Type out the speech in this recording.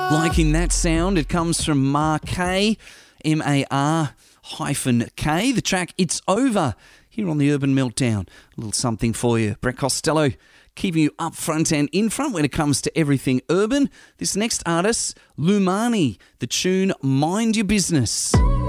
Liking that sound? It comes from Mar-K, M-A-R-K. The track It's Over here on the Urban Meltdown. A little something for you. Brett Costello keeping you up front and in front when it comes to everything urban. This next artist, Lumani, the tune Mind Your Business.